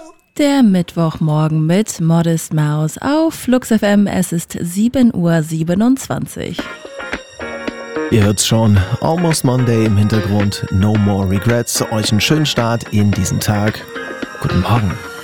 Der Mittwochmorgen mit Modest Mouse auf Flux FM. Es ist 7:27 Uhr. Ihr hört's schon, Almost Monday im Hintergrund, No More Regrets. Euch einen schönen Start in diesen Tag. Guten Morgen.